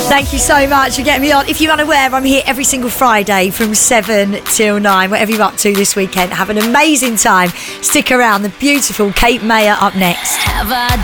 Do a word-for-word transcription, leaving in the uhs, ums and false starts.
Thank you so much for getting me on. If you're unaware, I'm here every single Friday from seven till nine. Whatever you're up to this weekend, have an amazing time. Stick around. The beautiful Kate Mayer up next. Have I